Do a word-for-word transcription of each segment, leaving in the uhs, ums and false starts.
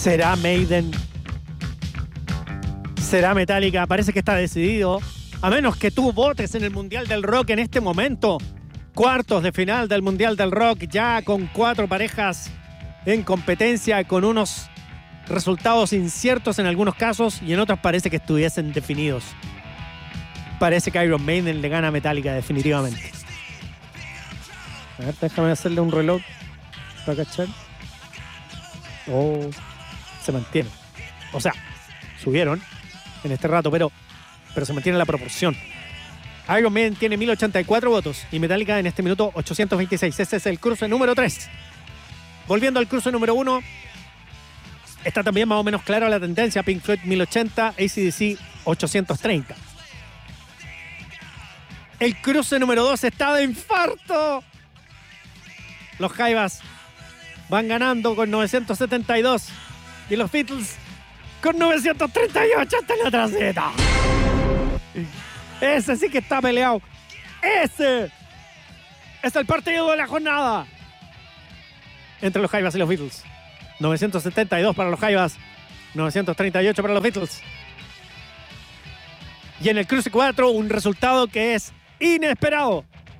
¿Será Maiden? ¿Será Metallica? Parece que está decidido. A menos que tú votes en el Mundial del Rock en este momento. Cuartos de final del Mundial del Rock, ya con cuatro parejas en competencia, con unos resultados inciertos en algunos casos y en otros parece que estuviesen definidos. Parece que Iron Maiden le gana a Metallica definitivamente. A ver, déjame hacerle un reloj para cachar. Oh, se mantiene. O sea, subieron en este rato, pero, pero se mantiene la proporción. Iron Maiden tiene mil ochenta y cuatro votos y Metallica en este minuto ochocientos veintiséis. Ese es el cruce número tres. Volviendo al cruce número uno, está también más o menos clara la tendencia. Pink Floyd mil ochenta, A C D C ochocientos treinta. El cruce número dos está de infarto. Los Jaivas van ganando con novecientos setenta y dos y los Beatles con novecientos treinta y ocho hasta la traseta. Ese sí que está peleado. Ese es el partido de la jornada entre los Jaivas y los Beatles. novecientos setenta y dos para los Jaivas, novecientos treinta y ocho para los Beatles. Y en el cruce cuatro, un resultado que es inesperado.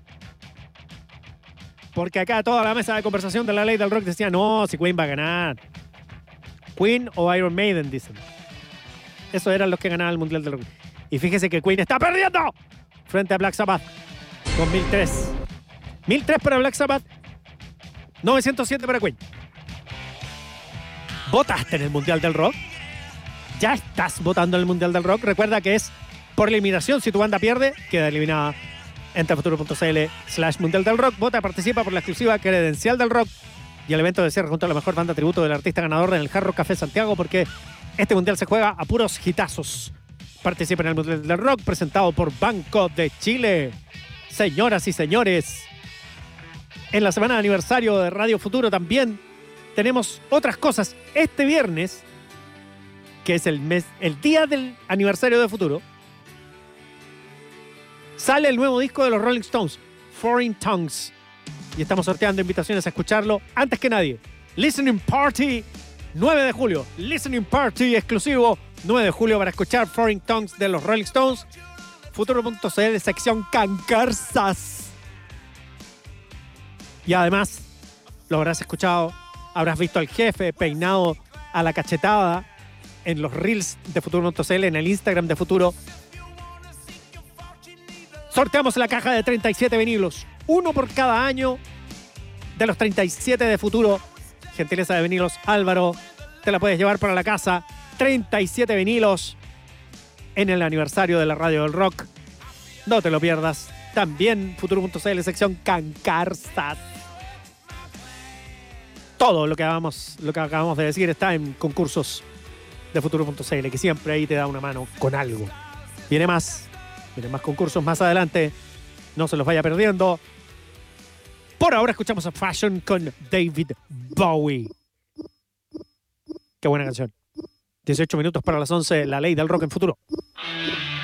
Porque acá toda la mesa de conversación de la ley del rock decía, no, si Queen va a ganar. Queen o Iron Maiden, dicen. Esos eran los que ganaban el Mundial del Rock. Y fíjese que Queen está perdiendo frente a Black Sabbath con mil tres. mil tres para Black Sabbath, novecientos siete para Queen. ¿Votaste en el Mundial del Rock? ¿Ya estás votando en el Mundial del Rock? Recuerda que es por eliminación. Si tu banda pierde, queda eliminada. Entra a futuro.cl slash Mundial del Rock. Vota, participa por la exclusiva credencial del rock y el evento de cierre junto a la mejor banda tributo del artista ganador en el Hard Rock Café Santiago, porque este Mundial se juega a puros hitazos. Participa en el Mundial del Rock presentado por Banco de Chile. Señoras y señores, en la semana de aniversario de Radio Futuro también tenemos otras cosas. Este viernes, que es el mes, el día del aniversario de Futuro, sale el nuevo disco de los Rolling Stones, Foreign Tongues. Y estamos sorteando invitaciones a escucharlo antes que nadie. Listening Party, nueve de julio. Listening Party exclusivo, nueve de julio para escuchar Foreign Tongues de los Rolling Stones. Futuro.cl, sección Cancarsas. Y además, lo habrás escuchado, habrás visto al jefe peinado a la cachetada en los reels de Futuro.cl, en el Instagram de Futuro. Sorteamos la caja de treinta y siete vinilos, uno por cada año de los treinta y siete de Futuro. Gentileza de Vinilos Álvaro, te la puedes llevar para la casa. treinta y siete vinilos en el aniversario de la Radio del Rock. No te lo pierdas. También Futuro.cl, sección Cancarsas. Todo lo que, hagamos, lo que acabamos de decir está en concursos de Futuro.cl, que siempre ahí te da una mano con algo. Viene más. Miren, más concursos más adelante. No se los vaya perdiendo. Por ahora escuchamos a Fashion con David Bowie. Qué buena canción. dieciocho minutos para las once. La ley del rock en Futuro.